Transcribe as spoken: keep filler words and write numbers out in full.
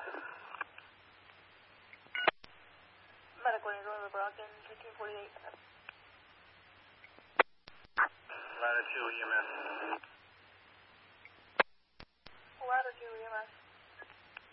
Medical Angel, Brocken, fifteen forty-eight. Latitude E M S.